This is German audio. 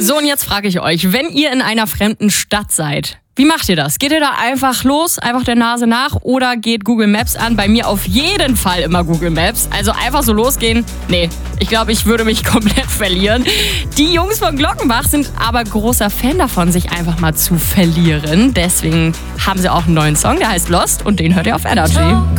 So, und jetzt frage ich euch, wenn ihr in einer fremden Stadt seid, wie macht ihr das? Geht ihr da einfach los, einfach der Nase nach oder geht Google Maps an? Bei mir auf jeden Fall immer Google Maps. Also einfach so losgehen, nee, ich glaube, ich würde mich komplett verlieren. Die Jungs von Glockenbach sind aber großer Fan davon, sich einfach mal zu verlieren. Deswegen haben sie auch einen neuen Song, der heißt Lost und den hört ihr auf Energy.